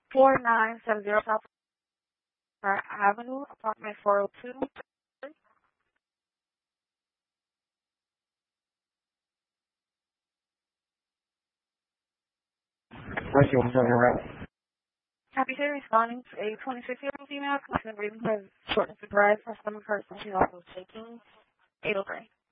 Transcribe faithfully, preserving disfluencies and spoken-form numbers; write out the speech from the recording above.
four nine seven zero South Avenue, apartment four oh two. Thank you. Right. Happy to responding to a twenty-six-year-old female constantly reading her short and surprise for some person she also taking eight oh three.